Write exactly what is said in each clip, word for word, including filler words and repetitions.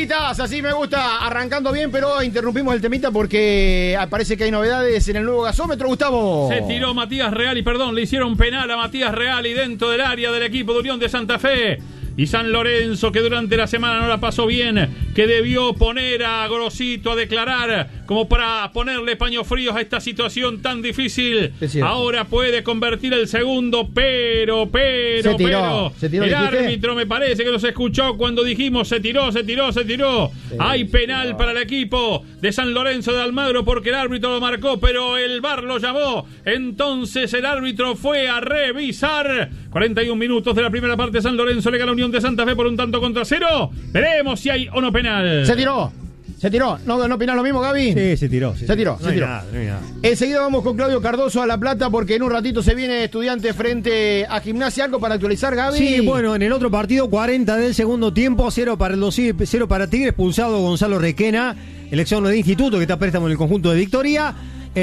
Mesitas, así me gusta, arrancando bien, pero interrumpimos el temita porque parece que hay novedades en el nuevo gasómetro, Gustavo. Se tiró Matías Real y perdón, le hicieron penal a Matías Real y dentro del área del equipo de Unión de Santa Fe. Y San Lorenzo, que durante la semana no la pasó bien, que debió poner a Grosito a declarar como para ponerle paños fríos a esta situación tan difícil. Ahora puede convertir el segundo, pero, pero, se tiró, pero. Se tiró, el ¿dijiste? árbitro me parece que nos escuchó cuando dijimos se tiró, se tiró, se tiró. Sí, Hay penal no. para el equipo de San Lorenzo de Almagro porque el árbitro lo marcó, pero el V A R lo llamó. Entonces el árbitro fue a revisar. cuarenta y un minutos de la primera parte, San Lorenzo le gana a Unión de Santa Fe por un tanto contra cero. Veremos si hay o no penal. Se tiró, se tiró. ¿No, no opinás lo mismo, Gaby? Sí, se tiró. Se, se tiró, no se tiró. Nada, no hay nada. Enseguida vamos con Claudio Cardoso a La Plata porque en un ratito se viene Estudiante frente a Gimnasia. ¿Algo para actualizar, Gaby? Sí, bueno, en el otro partido, cuarenta del segundo tiempo, cero para el Dosí, cero para Tigre, expulsado Gonzalo Requena, elección de Instituto que está a préstamo en el conjunto de Victoria.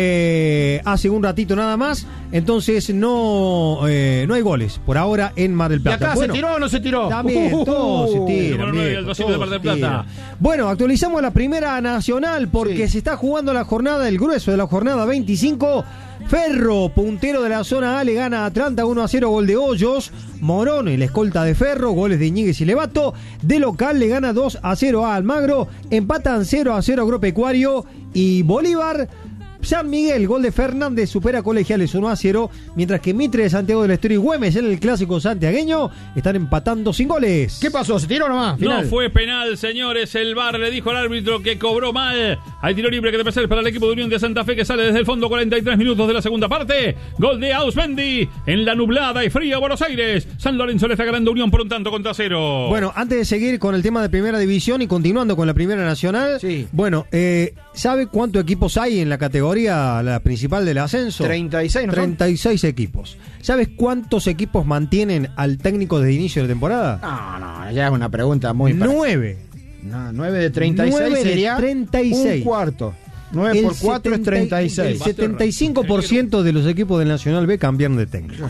Eh, hace un ratito nada más, entonces no eh, no hay goles por ahora en Mar del Plata. ¿Y acá bueno, se tiró o no se tiró? También, uh, todo se tira. Uh, bien, todo de Mar del Plata. Bueno, actualizamos la primera nacional porque sí. se está jugando la jornada, el grueso de la jornada veinticinco. Ferro, puntero de la zona A, le gana a Atlanta uno a cero, gol de Hoyos. Morón, el escolta de Ferro, goles de Iñiguez y Levato. De local le gana dos a cero a Almagro. Empatan cero a cero Agropecuario y Bolívar. San Miguel, gol de Fernández, supera a Colegiales uno a cero, mientras que Mitre de Santiago del Estero y Güemes en el clásico santiagueño están empatando sin goles. ¿Qué pasó? ¿Se tiró nomás? Final. No fue penal, señores. El V A R le dijo al árbitro que cobró mal. Hay tiro libre que debe ser para el equipo de Unión de Santa Fe que sale desde el fondo. Cuarenta y tres minutos de la segunda parte. Gol de Ausmendi en la nublada y fría Buenos Aires. San Lorenzo le está ganando Unión por un tanto contra cero. Bueno, antes de seguir con el tema de Primera División y continuando con la Primera Nacional, sí. bueno, eh, ¿sabe cuántos equipos hay en la categoría, la principal del ascenso? treinta y seis, ¿no? treinta y seis equipos. ¿Sabes cuántos equipos mantienen al técnico desde inicio de temporada? No, no, ya es una pregunta muy... Nueve. No, nueve de treinta y seis sería treinta y seis. Un cuarto. nueve por cuatro es treinta y seis. El setenta y cinco por ciento de los equipos del Nacional B cambiaron de técnico.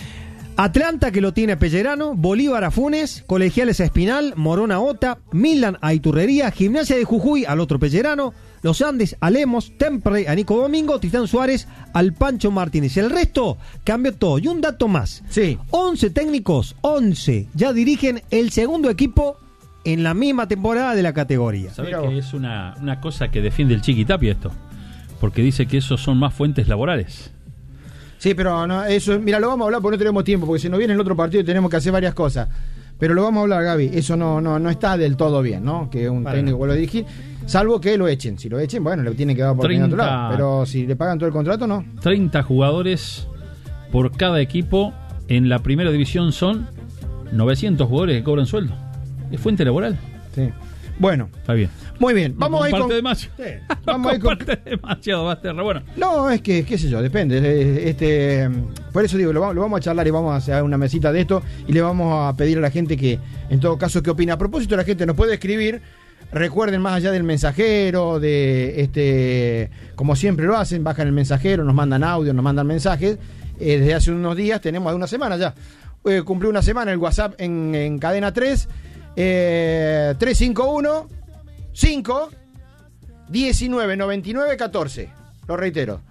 Atlanta, que lo tiene a Pellerano, Bolívar a Funes, Colegiales a Espinal, Morón a Ota, Milan a Iturrería, Gimnasia de Jujuy al otro Pellerano, Los Andes a Lemos, Temperley a Nico Domingo, Titán Suárez al Pancho Martínez. El resto cambió todo. Y un dato más. Sí. once técnicos, once ya dirigen el segundo equipo en la misma temporada de la categoría. ¿Sabes que es una, una cosa que defiende el Chiqui Tapia esto? Porque dice que esos son más fuentes laborales. Sí, pero no, eso, mira, lo vamos a hablar porque no tenemos tiempo, porque si nos viene el otro partido tenemos que hacer varias cosas. Pero lo vamos a hablar, Gaby. Eso no, no, no está del todo bien, ¿no? Que un Vale. técnico vuelva a dirigir, salvo que lo echen. Si lo echen, bueno, le tienen que dar por otro lado. Pero si le pagan todo el contrato, no. treinta jugadores por cada equipo en la primera división son novecientos jugadores que cobran sueldo. Es fuente laboral. Sí. Bueno, está bien. Muy bien, vamos no a ir con... demasiado. Sí. Vamos a ir con... demasiado, Basterra. Bueno. No, es que, qué sé yo, depende. Este, por eso digo, lo vamos, lo vamos a charlar y vamos a hacer una mesita de esto y le vamos a pedir a la gente que, en todo caso, qué opina. A propósito, la gente nos puede escribir. Recuerden, más allá del mensajero, de este, como siempre lo hacen, bajan el mensajero, nos mandan audio, nos mandan mensajes. Eh, desde hace unos días, tenemos de una semana ya. Eh, cumplió una semana el WhatsApp en, en Cadena tres. Eh, tres cinco uno cinco diecinueve noventa y nueve catorce. Lo reitero.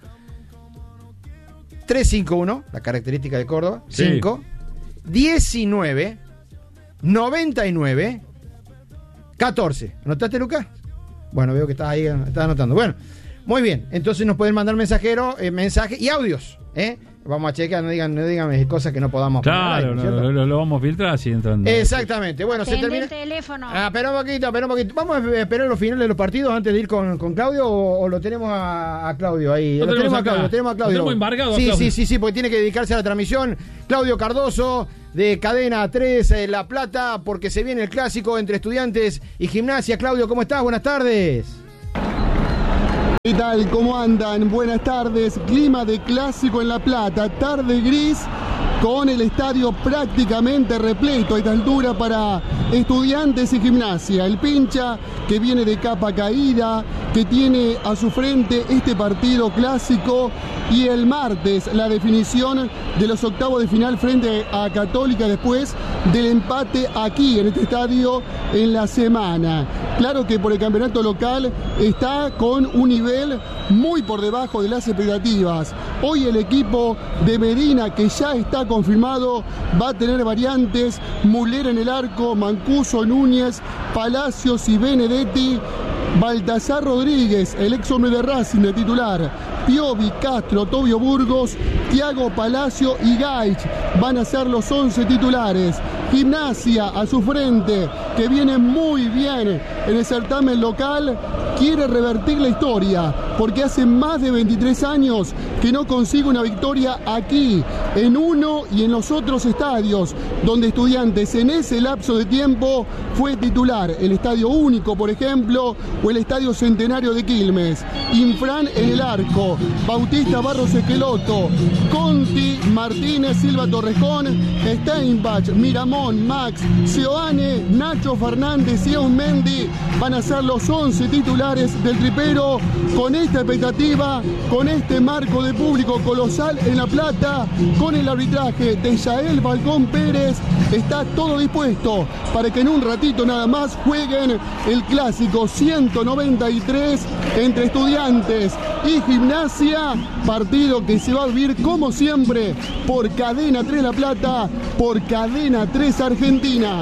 tres cinco uno, la característica de Córdoba. Sí. cinco diecinueve noventa y nueve catorce. ¿Anotaste, Lucas? Bueno, veo que estás ahí, estás anotando. Bueno, muy bien. Entonces nos pueden mandar mensajero, eh, mensajes y audios, ¿eh? Vamos a chequear, no digan, no digan cosas que no podamos. Claro, poner, ¿no? lo, lo vamos a filtrar así entrando. Exactamente. Bueno, Atende se termina. el teléfono. Ah, espera un poquito, espera un poquito. Vamos a esperar los finales de los partidos antes de ir con, con Claudio o, o lo tenemos a, a Claudio ahí. Lo Lo, tenemos tenemos a acá. Claudio, lo tenemos a Claudio. Lo tenemos embargado a sí, Claudio. sí, sí, sí, porque tiene que dedicarse a la transmisión. Claudio Cardoso de Cadena tres, eh, La Plata, porque se viene el clásico entre Estudiantes y Gimnasia. Claudio, ¿cómo estás? Buenas tardes. ¿Qué tal? ¿Cómo andan? Buenas tardes. Clima de clásico en La Plata. Tarde gris con el estadio prácticamente repleto a esta altura para Estudiantes y Gimnasia. El pincha que viene de capa caída, que tiene a su frente este partido clásico y el martes la definición de los octavos de final frente a Católica después del empate aquí en este estadio en la semana. Claro que por el campeonato local está con un nivel muy por debajo de las expectativas. Hoy el equipo de Medina, que ya está confirmado, va a tener variantes: Mulera en el arco, Mancuso, Núñez, Palacios y Benedetti, Baltasar Rodríguez, el ex hombre de Racing, de titular, Piovi, Castro, Tobio Burgos, Thiago Palacio y Gaich van a ser los once titulares. Gimnasia a su frente, que viene muy bien en el certamen local, quiere revertir la historia, porque hace más de veintitrés años que no consigue una victoria aquí, en uno y en los otros estadios, donde Estudiantes en ese lapso de tiempo fue titular. El Estadio Único, por ejemplo, o el Estadio Centenario de Quilmes. Infran en el arco, Bautista Barros Esqueloto, Conti, Martínez, Silva Torrejón, Steinbach, Miramón, Max, Seoane, Nacho Fernández y Eusmendi van a ser los once titulares del tripero, con esta expectativa, con este marco de público colosal en La Plata, con el arbitraje de Yael Falcón Pérez. Está todo dispuesto para que en un ratito nada más jueguen el clásico ciento noventa y tres entre Estudiantes y Gimnasia, partido que se va a vivir como siempre por Cadena tres La Plata, por Cadena tres Argentina.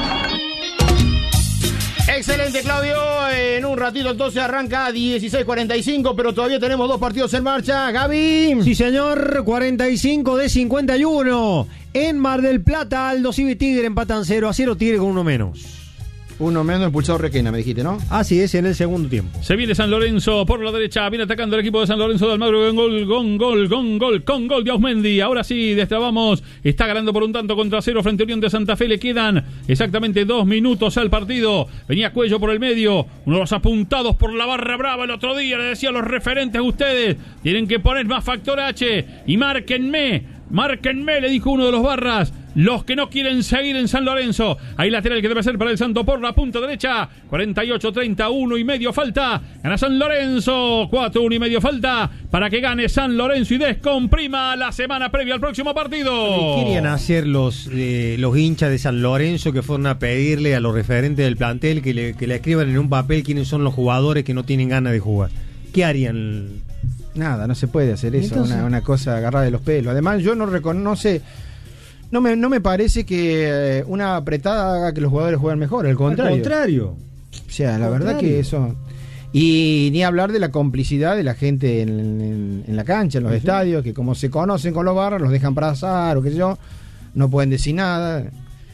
Excelente, Claudio. En un ratito entonces arranca dieciséis cuarenta y cinco, pero todavía tenemos dos partidos en marcha. Gaby. Sí, señor. cuarenta y cinco de cincuenta y uno. En Mar del Plata, Aldo Civi y Tigre empatan cero a cero. Tigre con uno menos. Uno menos impulsado Requena, me dijiste, ¿no? Así es, en el segundo tiempo. Se viene San Lorenzo por la derecha, viene atacando el equipo de San Lorenzo de Almagro, con gol, con gol, con gol, con gol de Ausmendi. Ahora sí, destrabamos, está ganando por un tanto contra cero frente a Unión de Santa Fe. Le quedan exactamente dos minutos al partido. Venía Cuello por el medio, uno de los apuntados por la barra brava el otro día. Le decía a los referentes: ustedes tienen que poner más factor H y márquenme, márquenme, le dijo uno de los barras. Los que no quieren seguir en San Lorenzo. Ahí lateral que debe ser para el Santo por la punta derecha. cuarenta y ocho treinta y uno y medio falta. Gana San Lorenzo. cuatro uno y medio falta para que gane San Lorenzo y descomprima la semana previa al próximo partido. ¿Qué querían hacer los, eh, los hinchas de San Lorenzo que fueron a pedirle a los referentes del plantel que le, que le escriban en un papel quiénes son los jugadores que no tienen ganas de jugar? ¿Qué harían? Nada, no se puede hacer eso. Entonces, una, una cosa agarrada de los pelos. Además, yo no reconoce... No me, no me parece que una apretada haga que los jugadores jueguen mejor, al contrario. Al contrario. O sea, la verdad que eso... Y ni hablar de la complicidad de la gente en, en, en la cancha, en los uh-huh. estadios, que como se conocen con los barras, los dejan para azar o qué sé yo, no pueden decir nada.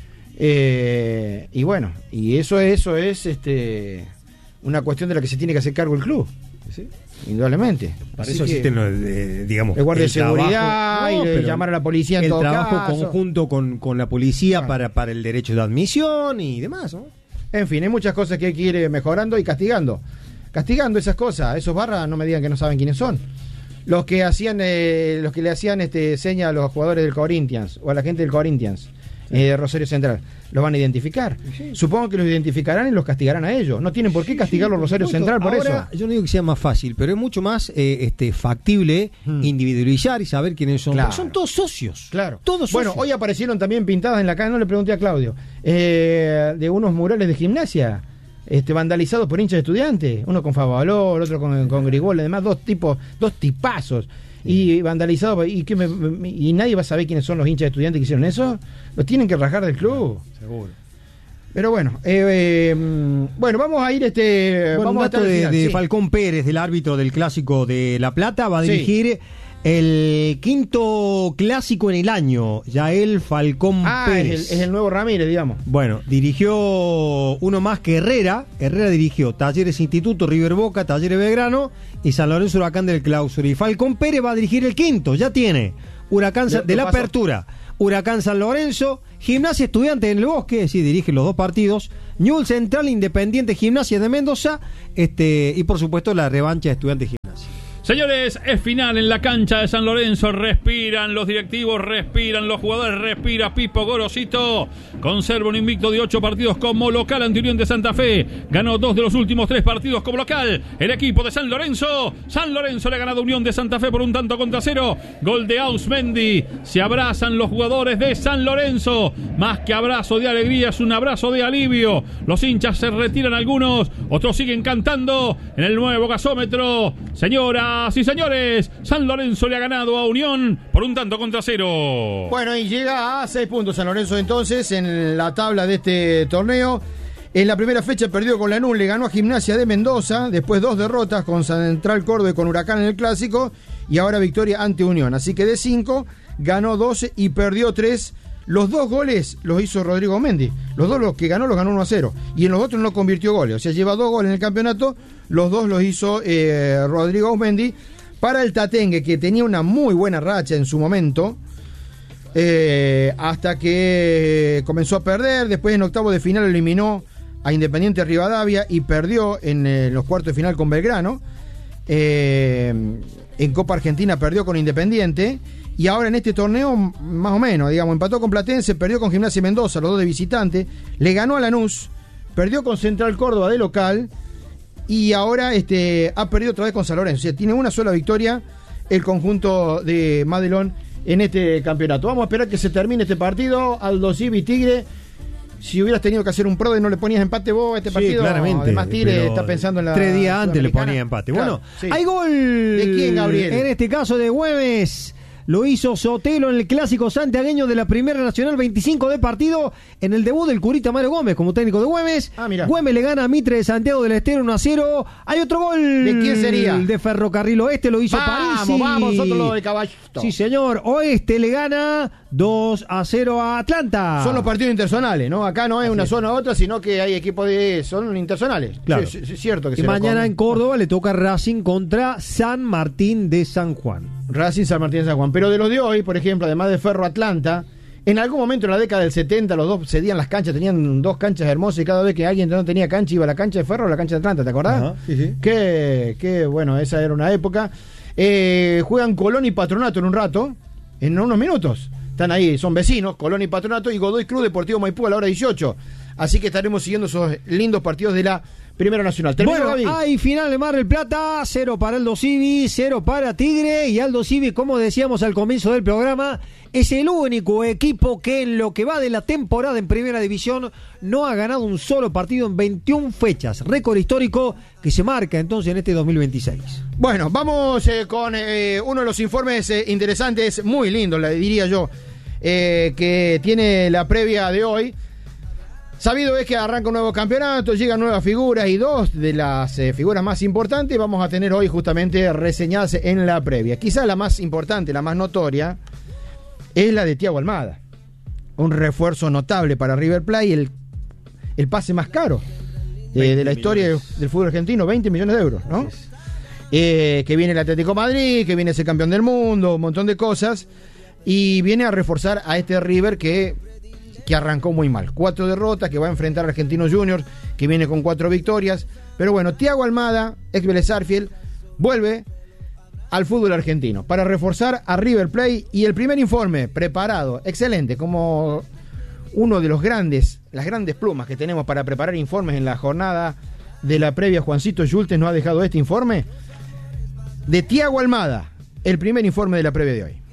Eh, y bueno, y eso, eso es este una cuestión de la que se tiene que hacer cargo el club. ¿Sí? Indudablemente. Para Así eso que, existen, eh, digamos, el guardia de seguridad, trabajo, no, y llamar a la policía en el todo trabajo caso. conjunto con, con la policía ah. para, para el derecho de admisión y demás, ¿no? En fin, hay muchas cosas que hay que ir mejorando y castigando. Castigando esas cosas. Esos barras no me digan que no saben quiénes son. Los que hacían, eh, los que le hacían este seña a los jugadores del Corinthians o a la gente del Corinthians. Eh, de Rosario Central, los van a identificar. Sí. Supongo que los identificarán y los castigarán a ellos. No tienen por qué castigar los Rosario Central por Ahora, eso. Yo no digo que sea más fácil, pero es mucho más eh, este, factible hmm. individualizar y saber quiénes son. Claro. Son todos socios. Claro. Todos bueno, socios. Hoy aparecieron también pintadas en la calle, no le pregunté a Claudio, eh, de unos murales de Gimnasia. Este, vandalizados por hinchas de Estudiantes, uno con Favaló, el otro con, con Grigol, además dos tipos, dos tipazos. Y vandalizado, y, que me, y nadie va a saber quiénes son los hinchas de Estudiantes que hicieron eso. Los tienen que rajar del club. Seguro. Pero bueno, eh, eh, bueno, vamos a ir este. Bueno, vamos un dato a de, de sí. Falcón Pérez, del árbitro del clásico de La Plata, va a dirigir sí. el quinto clásico en el año. Yael Falcón ah, Pérez. Es el, es el nuevo Ramírez, digamos. Bueno, dirigió uno más que Herrera. Herrera dirigió Talleres Instituto, River Boca, Talleres Belgrano y San Lorenzo Huracán del Clausura. Y Falcón Pérez va a dirigir el quinto, ya tiene. Huracán de, de la pasó. Apertura. Huracán San Lorenzo, Gimnasia Estudiantes en el Bosque, sí, dirige los dos partidos. Newell's Central, Independiente Gimnasia de Mendoza, este y por supuesto la revancha de Estudiantes Gimnasia. Señores, es final en la cancha de San Lorenzo. Respiran los directivos, respiran los jugadores, respira Pipo Gorosito. Conserva un invicto de ocho partidos como local ante Unión de Santa Fe. Ganó dos de los últimos tres partidos como local. El equipo de San Lorenzo. San Lorenzo le ha ganado a Unión de Santa Fe por un tanto contra cero. Gol de Ausmendi. Se abrazan los jugadores de San Lorenzo. Más que abrazo de alegría, es un abrazo de alivio. Los hinchas se retiran algunos, otros siguen cantando en el nuevo gasómetro. Señoras y señores, San Lorenzo le ha ganado a Unión por un tanto contra cero. Bueno, y llega a seis puntos San Lorenzo entonces en la tabla de este torneo. En la primera fecha perdió con Lanús, le ganó a Gimnasia de Mendoza, después dos derrotas con Central Córdoba y con Huracán en el Clásico, y ahora victoria ante Unión. Así que de cinco ganó doce y perdió tres. Los dos goles los hizo Rodrigo Mendy. Los dos los que ganó los ganó uno a cero. Y en los otros no convirtió goles. O sea, lleva dos goles en el campeonato. Los dos los hizo eh, Rodrigo Mendy. Para el Tatengue, que tenía una muy buena racha en su momento. Eh, hasta que comenzó a perder. Después en octavo de final eliminó a Independiente Rivadavia y perdió en eh, los cuartos de final con Belgrano. Eh, en Copa Argentina perdió con Independiente. Y ahora en este torneo, más o menos, digamos, empató con Platense, perdió con Gimnasia y Mendoza, los dos de visitante, le ganó a Lanús, perdió con Central Córdoba de local, y ahora este, ha perdido otra vez con San Lorenzo. O sea, tiene una sola victoria el conjunto de Madelón en este campeonato. Vamos a esperar que se termine este partido. Aldo Civi, Tigre. Si hubieras tenido que hacer un pro de no le ponías empate vos a este partido, sí, claramente, además Tigre está pensando en la tres días antes le ponía empate. Claro, bueno, sí. Hay gol. ¿De quién, Gabriel? En este caso de Güemes. Lo hizo Sotelo en el clásico santiagueño de la Primera Nacional, veinticinco de partido, en el debut del Curita Mario Gómez como técnico de Güemes. Ah, mira. Güemes le gana a Mitre de Santiago del Estero uno a cero. Hay otro gol. ¿De quién sería? De Ferrocarril Oeste, lo hizo Vamos, París. vamos, nosotros lo de Caballito. Sí, señor. Oeste le gana dos a cero a Atlanta. Son los partidos interzonales, ¿no? Acá no es Así una es. zona u otra, sino que hay equipos de... son interzonales. Claro. Sí, sí, es cierto que y se mañana lo en Córdoba le toca Racing contra San Martín de San Juan. Racing San Martín de San Juan. Pero de los de hoy, por ejemplo, además de Ferro Atlanta, en algún momento en la década del setenta los dos cedían las canchas, tenían dos canchas hermosas y cada vez que alguien no tenía cancha iba a la cancha de Ferro o a la cancha de Atlanta, ¿te acordás? Ajá, sí, sí. Que, que bueno, esa era una época. Eh, juegan Colón y Patronato en un rato, en unos minutos. Están ahí, son vecinos, Colón y Patronato, y Godoy Cruz Deportivo Maipú a la hora dieciocho. Así que estaremos siguiendo esos lindos partidos de la Primera Nacional. Bueno, Gaby. hay final de Mar del Plata, cero para Aldo Civi, cero para Tigre, y Aldo Civi, como decíamos al comienzo del programa, es el único equipo que en lo que va de la temporada en Primera División no ha ganado un solo partido en veintiuna fechas, récord histórico que se marca entonces en este dos mil veintiséis. Bueno, vamos eh, con eh, uno de los informes eh, interesantes, muy lindos, le diría yo, eh, que tiene la previa de hoy. Sabido es que arranca un nuevo campeonato, llegan nuevas figuras y dos de las eh, figuras más importantes vamos a tener hoy justamente reseñadas en la previa. Quizás la más importante, la más notoria, es la de Thiago Almada. Un refuerzo notable para River Plate, el, el pase más caro eh, de la historia del, del fútbol argentino, veinte millones de euros, ¿no? Eh, que viene el Atlético de Madrid, que viene a ser campeón del mundo, un montón de cosas, y viene a reforzar a este River que... que arrancó muy mal. Cuatro derrotas, que va a enfrentar a Argentinos Juniors, que viene con cuatro victorias. Pero bueno, Thiago Almada, ex Vélez Sarsfield, vuelve al fútbol argentino para reforzar a River Plate. Y el primer informe preparado, excelente, como uno de los grandes, las grandes plumas que tenemos para preparar informes en la jornada de la previa. Juancito Yultes nos ha dejado este informe de Thiago Almada, el primer informe de la previa de hoy.